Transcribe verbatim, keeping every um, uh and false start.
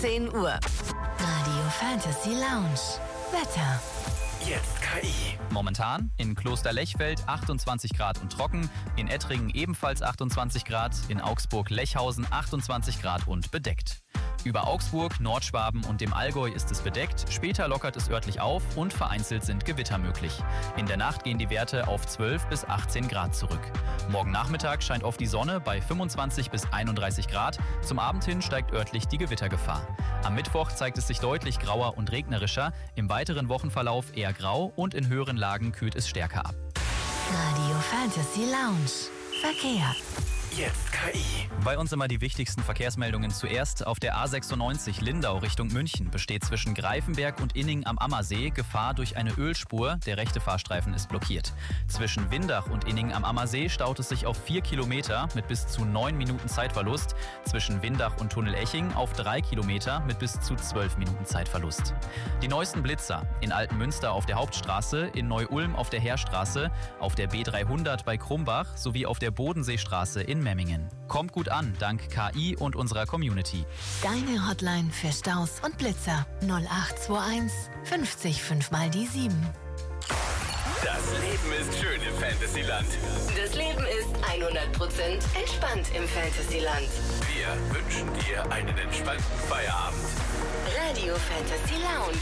zehn Uhr. Radio Fantasy Lounge. Wetter. Jetzt K I. Momentan in Kloster-Lechfeld achtundzwanzig Grad und trocken, in Ettringen ebenfalls achtundzwanzig Grad, in Augsburg-Lechhausen achtundzwanzig Grad und bedeckt. Über Augsburg, Nordschwaben und dem Allgäu ist es bedeckt, später lockert es örtlich auf und vereinzelt sind Gewitter möglich. In der Nacht gehen die Werte auf zwölf bis achtzehn Grad zurück. Morgen Nachmittag scheint oft die Sonne bei fünfundzwanzig bis einunddreißig Grad, zum Abend hin steigt örtlich die Gewittergefahr. Am Mittwoch zeigt es sich deutlich grauer und regnerischer, im weiteren Wochenverlauf eher grau und in höheren Lagen kühlt es stärker ab. Radio Fantasy Lounge. Verkehr. Jetzt K I. Bei uns immer die wichtigsten Verkehrsmeldungen. Zuerst auf der A sechsundneunzig Lindau Richtung München besteht zwischen Greifenberg und Inning am Ammersee Gefahr durch eine Ölspur. Der rechte Fahrstreifen ist blockiert. Zwischen Windach und Inning am Ammersee staut es sich auf vier Kilometer mit bis zu neun Minuten Zeitverlust. Zwischen Windach und Tunnel-Eching auf drei Kilometer mit bis zu zwölf Minuten Zeitverlust. Die neuesten Blitzer in Altenmünster auf der Hauptstraße, in Neu-Ulm auf der Heerstraße, auf der B dreihundert bei Krumbach sowie auf der Bodenseestraße in Memmingen. Kommt gut an, dank K I und unserer Community. Deine Hotline für Staus und Blitzer. null acht zwei eins fünfzig fünf mal die sieben. Das Leben ist schön im Fantasyland. Das Leben ist hundert Prozent entspannt im Fantasyland. Wir wünschen dir einen entspannten Feierabend. Radio Fantasy Lounge.